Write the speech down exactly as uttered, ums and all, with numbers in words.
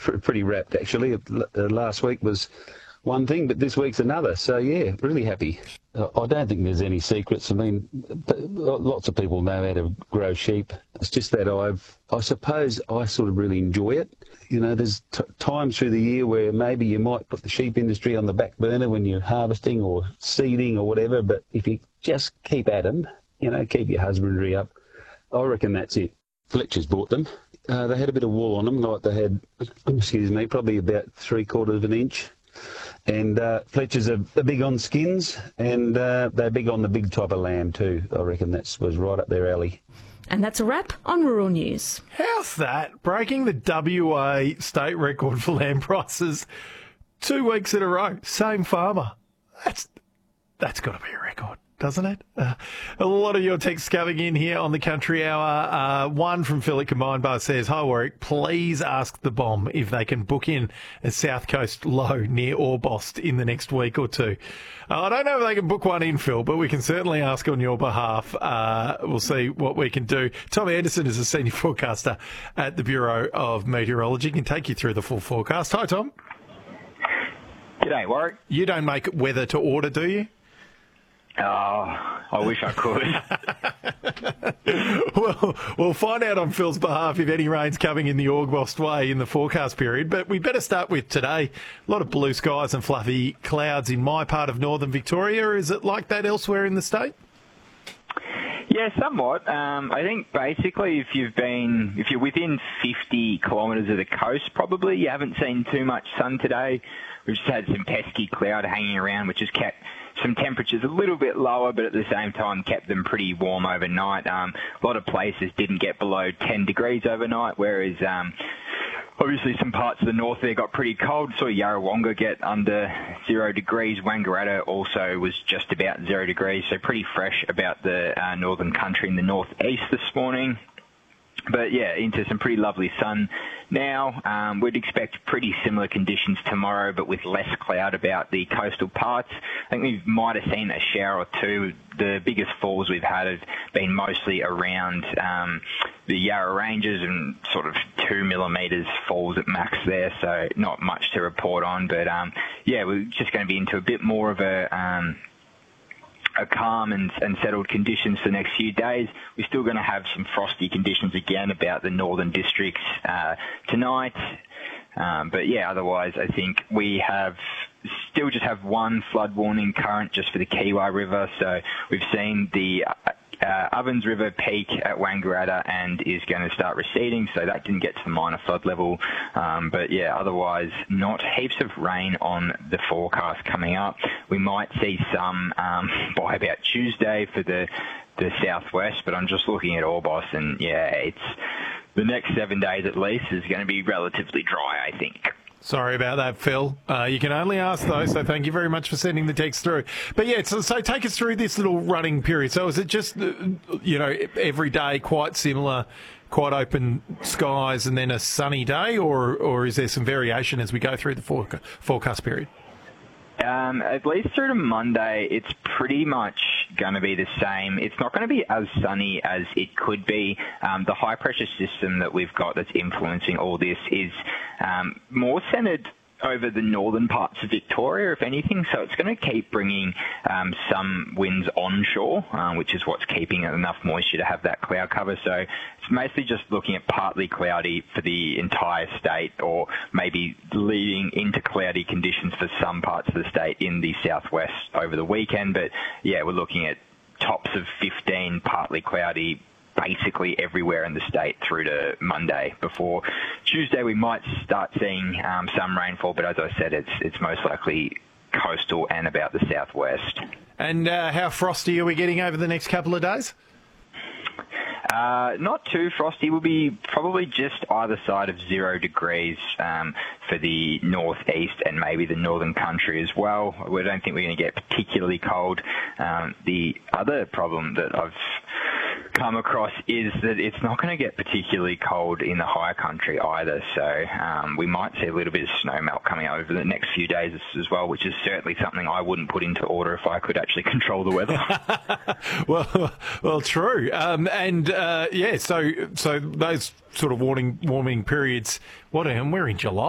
pr- pretty wrapped, actually. Uh, last week was one thing, but this week's another. So, yeah, really happy. Uh, I don't think there's any secrets. I mean, lots of people know how to grow sheep. It's just that I've, I suppose I sort of really enjoy it. You know, there's t- times through the year where maybe you might put the sheep industry on the back burner when you're harvesting or seeding or whatever, but if you just keep at them, you know, keep your husbandry up, I reckon that's it. Fletcher's bought them. Uh, they had a bit of wool on them, like they had, excuse me, probably about three quarters of an inch. And uh, Fletcher's are, are big on skins, and uh, they're big on the big type of lamb too. I reckon that was right up their alley. And that's a wrap on Rural News. How's that? Breaking the W A state record for lamb prices two weeks in a row. Same farmer. That's That's got to be a record, doesn't it? Uh, a lot of your texts coming in here on the Country Hour. Uh, one from Philip Combined Bar says, "Hi Warwick, please ask the Bomb if they can book in a South Coast low near Orbost in the next week or two." Uh, I don't know if they can book one in, Phil, but we can certainly ask on your behalf. Uh, we'll see what we can do. Tom Anderson is a senior forecaster at the Bureau of Meteorology. He can take you through the full forecast. Hi, Tom. G'day, Warwick. You don't make weather to order, do you? Oh, I wish I could. well, we'll find out on Phil's behalf if any rain's coming in the Orbost way in the forecast period. But we better start with today. A lot of blue skies and fluffy clouds in my part of northern Victoria. Is it like that elsewhere in the state? Yeah, somewhat. Um, I think basically if you've been, if you're within fifty kilometres of the coast, probably you haven't seen too much sun today. We've just had some pesky cloud hanging around, which has kept some temperatures a little bit lower, but at the same time kept them pretty warm overnight. Um, a lot of places didn't get below ten degrees overnight, whereas um, obviously some parts of the north there got pretty cold. Saw Yarrawonga get under zero degrees. Wangaratta also was just about zero degrees, so pretty fresh about the uh, northern country in the northeast this morning. But yeah, into some pretty lovely sun now. Um, we'd expect pretty similar conditions tomorrow, but with less cloud about the coastal parts. I think we might have seen a shower or two. The biggest falls we've had have been mostly around um, the Yarra Ranges and sort of two millimetres falls at max there, so not much to report on. But um, yeah, we're just going to be into a bit more of a... Um, a calm and, and settled conditions for the next few days. We're still going to have some frosty conditions again about the northern districts uh, tonight. Um, but yeah, otherwise I think we have still just have one flood warning current just for the Kiwi River. So we've seen the uh, Ovens River peak at Wangaratta and is going to start receding. So that didn't get to the minor flood level. Um, but yeah, otherwise not heaps of rain on the forecast coming up. We might see some um, by about Tuesday for the the southwest, but I'm just looking at Orbost and yeah, it's the next seven days at least is going to be relatively dry, I think. Sorry about that, Phil. Uh, you can only ask though, so thank you very much for sending the text through. But yeah, so, so take us through this little running period. So is it just, uh, you know, every day quite similar, quite open skies and then a sunny day, or or is there some variation as we go through the forecast, forecast period? Um, at least through to Monday, it's pretty much going to be the same. It's not going to be as sunny as it could be. Um, the high-pressure system that we've got that's influencing all this is um, more centred over the northern parts of Victoria, if anything. So it's going to keep bringing um, some winds onshore, uh, which is what's keeping enough moisture to have that cloud cover. So it's mostly just looking at partly cloudy for the entire state, or maybe leading into cloudy conditions for some parts of the state in the southwest over the weekend. But yeah, we're looking at tops of fifteen, partly cloudy, basically everywhere in the state through to Monday. Before Tuesday, we might start seeing um, some rainfall, but as I said, it's it's most likely coastal and about the southwest. And uh, how frosty are we getting over the next couple of days? Uh, not too frosty. We'll be probably just either side of zero degrees um, for the northeast and maybe the northern country as well. We don't think we're going to get particularly cold. Um, the other problem that I've come across is that it's not going to get particularly cold in the higher country either. So um, we might see a little bit of snow melt coming over the next few days as well, which is certainly something I wouldn't put into order if I could actually control the weather. well, well, true. Um, and uh, yeah, so so those sort of warning warming periods. What? And we're in July.